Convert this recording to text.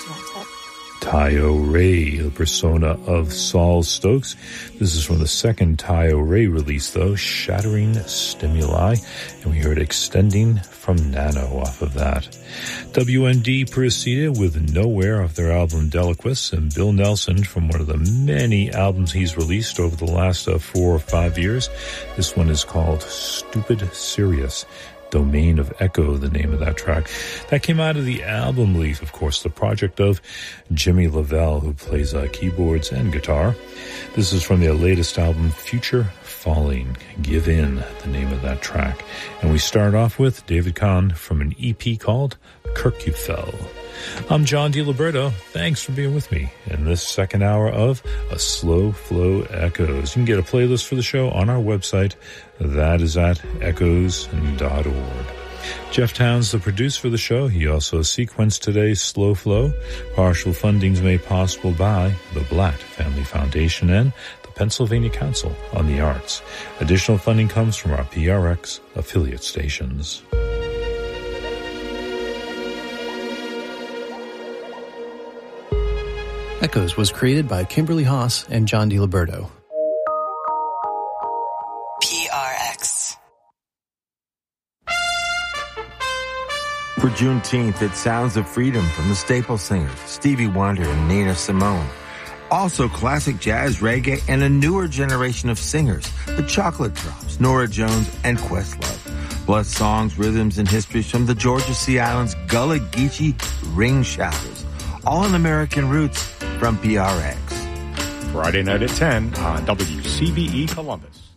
Tayo Ray, the persona of Saul Stokes. This is from the second Tayo Ray release, though, Shattering Stimuli, and we heard Extending from Nano off of that. WND proceeded with Nowhere off their album Deliquis, and Bill Nelson from one of the many albums he's released over the last 4 or 5 years. This one is called Stupid Serious. Domain of Echo, the name of that track. That came out of the Album Leaf, of course, the project of Jimmy Lavelle, who plays keyboards and guitar. This is from their latest album, Future Falling. Give In, the name of that track. And we start off with David Kahn from an EP called Kirkufell. I'm John DiLiberto. Thanks for being with me in this second hour of A Slow Flow Echoes. You can get a playlist for the show on our website. That is at echoes.org. Jeff Towns, the producer for the show. He also sequenced today's Slow Flow. Partial fundings made possible by the Blatt Family Foundation and the Pennsylvania Council on the Arts. Additional funding comes from our PRX affiliate stations. Echoes was created by Kimberly Haas and John DiLiberto. PRX. For Juneteenth, it's Sounds of Freedom from the Staple Singers, Stevie Wonder and Nina Simone. Also classic jazz, reggae, and a newer generation of singers, the Chocolate Drops, Norah Jones, and Questlove. Plus songs, rhythms, and histories from the Georgia Sea Islands Gullah Geechee Ring Shouters. All in American Roots from PRX. Friday night at 10 on WCBE Columbus.